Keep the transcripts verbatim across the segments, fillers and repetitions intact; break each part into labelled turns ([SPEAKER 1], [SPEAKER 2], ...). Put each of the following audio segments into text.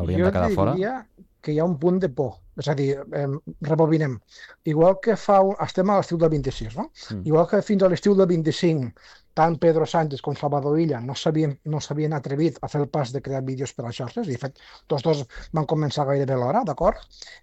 [SPEAKER 1] hauríem
[SPEAKER 2] Jo
[SPEAKER 1] de quedar fora.
[SPEAKER 2] diria que hi ha un punt de por. És a dir, eh, rebobinem. Igual que fa... Un... Estem a l'estiu del vint-i-sis, no?
[SPEAKER 1] Mm.
[SPEAKER 2] Igual que fins a l'estiu del vint-i-cinc, tant Pedro Sánchez com Salvador Illa no s'havien no s'havien atrevit a fer el pas de crear vídeos per a xarxes, i de fet, tots dos van començar gairebé alhora, d'acord?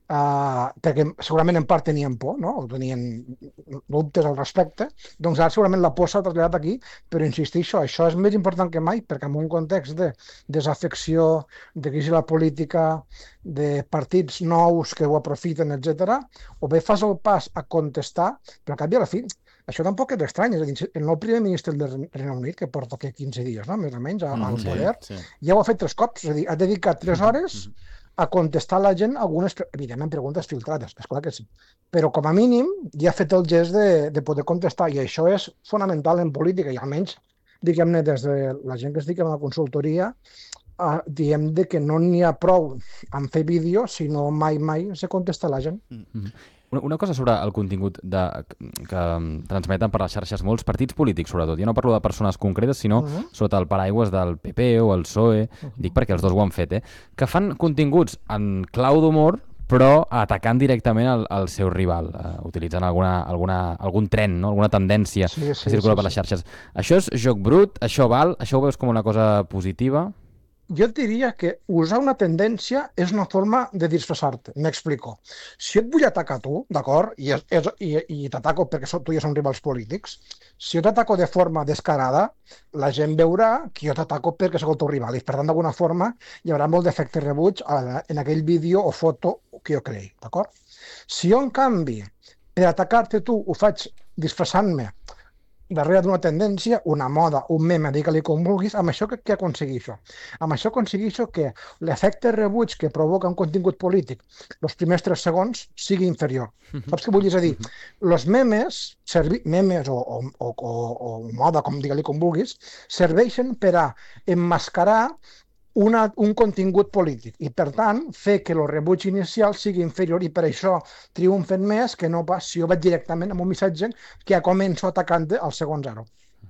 [SPEAKER 2] Uh, perquè segurament en part tenien por, no? O tenien dubtes al respecte. Doncs ara segurament la por s'ha traslladat aquí, però insistixo, això és més important que mai, perquè en un context de desafecció, de crisi a la política, de partits nous que ho aprofiten, etcètera, o bé fas el pas a contestar, però al cap i a la fi, això tampoc és estrany, és a dir, el nou primer ministre del Regne Unit, que porta aquí quinze dies, no? Més o menys, al
[SPEAKER 1] Mm, sí,
[SPEAKER 2] poder,
[SPEAKER 1] sí.
[SPEAKER 2] ja ho ha fet tres cops, és a dir, ha dedicat tres hores a contestar a la gent algunes, evidentment, preguntes filtrades, és clar que sí, però com a mínim ja ha fet el gest de, de poder contestar, i això és fonamental en política, i almenys, diguem-ne, des de la gent que es dedica a la consultoria, Uh, diem de que no n'hi ha prou en fer vídeo, sinó mai, mai se contesta a la gent.
[SPEAKER 1] Mm. Una, una cosa sobre el contingut de, que transmeten per les xarxes molts partits polítics, sobretot. Jo no parlo de persones concretes, sinó
[SPEAKER 2] Uh -huh.
[SPEAKER 1] sota el paraigües del P P o el P S O E, uh -huh. dic perquè els dos ho han fet, eh? Que fan continguts en clau d'humor, però atacant directament el, el seu rival, eh, utilitzant alguna, alguna, algun tren, no? Alguna tendència
[SPEAKER 2] sí, sí,
[SPEAKER 1] que circula
[SPEAKER 2] sí,
[SPEAKER 1] per les
[SPEAKER 2] sí.
[SPEAKER 1] xarxes. Això és joc brut? Això val? Això ho veus com una cosa positiva?
[SPEAKER 2] Jo et diria que usar una tendència és una forma de disfressar-te. M'explico. Si et vull atacar tu, d'acord, i, és, és, i, i t'ataco perquè so, tu i jo som rivals polítics, si jo t'ataco de forma descarada, la gent veurà que jo t'ataco perquè sóc el teu rival, i per tant, d'alguna forma, hi haurà molt d'efecte rebuig en aquell vídeo o foto que jo creï, d'acord? Si jo, en canvi, per atacar-te tu ho faig disfressant-me darrere d'una tendència, una moda, un meme, digue-li com vulguis, amb això què, què aconsegueixo? Amb això aconsegueixo que l'efecte rebuig que provoca un contingut polític els primers tres segons sigui inferior. Saps què vull dir? És a dir, els memes, servi, memes o, o, o, o, o moda, com digue-li com vulguis, serveixen per a emmascarar Una, un contingut polític i, per tant, fer que el rebuig inicial sigui inferior, i per això triomfen més que no pas si jo vaig directament amb un missatge que ja començo atacant al segon zero.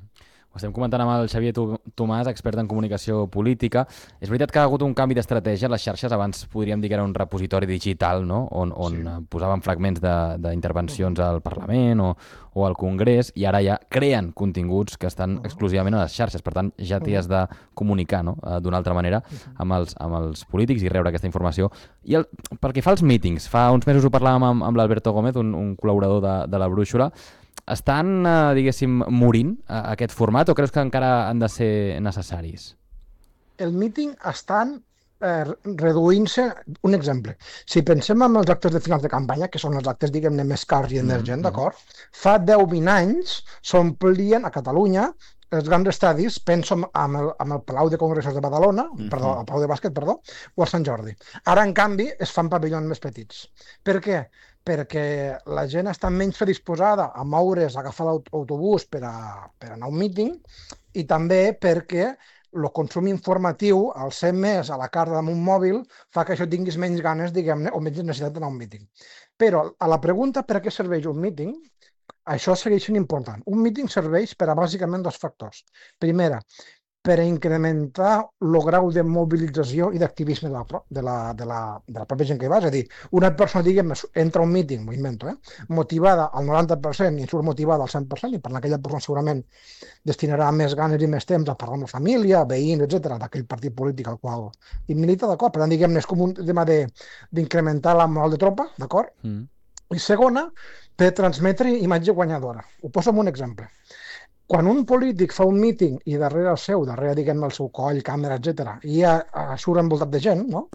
[SPEAKER 1] Ho estem comentant amb el Xavier Tomàs, expert en comunicació política. És veritat que ha hagut un canvi d'estratègia a les xarxes. Abans podríem dir que era un repositori digital, no? on, on sí. posaven fragments d'intervencions al Parlament o, o al Congrés, i ara ja creen continguts que estan exclusivament a les xarxes. Per tant, ja t'hi has de comunicar, no? d'una altra manera amb els, amb els polítics i rebre aquesta informació. I el, pel que fa als mítings, fa uns mesos ho parlàvem amb, amb l'Alberto Gómez, un, un col·laborador de, de la Brúixola. Estan, eh, diguéssim, morint eh, aquest format, o creus que encara han de ser necessaris?
[SPEAKER 2] El míting estan eh, reduint-se. Un exemple. Si pensem en els actes de final de campanya, que són els actes, diguem-ne, més cars i emergents, mm -hmm. d'acord? Fa deu vint anys s'omplien a Catalunya els grans estadis, penso amb el, amb el Palau de Congressos de Badalona, mm -hmm. perdó, el Palau de Bàsquet, perdó, o el Sant Jordi. Ara, en canvi, es fan pavellons més petits. Per què? Perquè la gent està menys predisposada a moure's, a agafar l'autobús per, a, per anar a un míting, i també perquè el consum informatiu, al ser més a la carta damunt mòbil, fa que això tinguis menys ganes, diguem-ne, o menys necessitat d'anar a un míting. Però a la pregunta per a què serveix un míting, això segueix sent important. Un míting serveix per a bàsicament dos factors. Primera, per a incrementar el grau de mobilització i d'activisme de, la, de, la, de, la, de la pròpia gent que hi va. És a dir, una persona, diguem, entra a un míting, m'ho invento, eh, motivada al noranta per cent i surt motivada al cent per cent, i per aquella persona segurament destinarà més ganes i més temps a parlar amb la família, veïns, etcètera, d'aquell partit polític al qual hi milita, d'acord? Per tant, diguem-ne, és com un tema d'incrementar la moral de tropa, d'acord? Mm. I segona, per transmetre imatge guanyadora. Ho poso amb un exemple. Quan un polític fa un míting i darrere el seu, darrere, diguem-ne, el seu coll, càmera, etcètera, i ja surt envoltat de gent, no?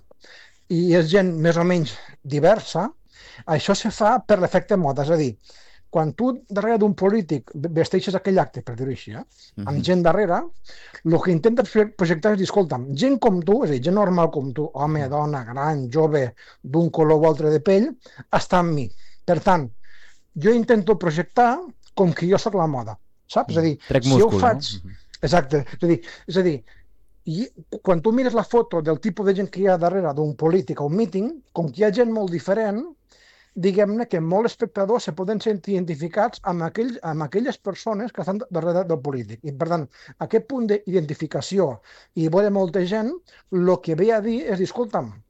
[SPEAKER 2] I és gent més o menys diversa, això se fa per l'efecte moda. És a dir, quan tu darrere d'un polític vesteixes aquell acte, per dir-ho així, eh? amb uh-huh. gent darrere, el que intentes projectar és dir, escolta'm, gent com tu, és a dir, gent normal com tu, home, dona, gran, jove, d'un color o altre de pell, està amb mi. Per tant, jo intento projectar com que jo sóc la moda. Saps? És a dir,
[SPEAKER 1] Trec
[SPEAKER 2] si
[SPEAKER 1] múscul,
[SPEAKER 2] jo faig...
[SPEAKER 1] No?
[SPEAKER 2] Exacte. És a dir, és a dir i quan tu mires la foto del tipus de gent que hi ha darrere d'un polític o un míting, com que hi ha gent molt diferent, diguem-ne que molts espectadors se poden sentir identificats amb, aquell, amb aquelles persones que estan darrere del polític. I, per tant, aquest punt d'identificació i veure molta gent, el que ve a dir és dir, escolta'm,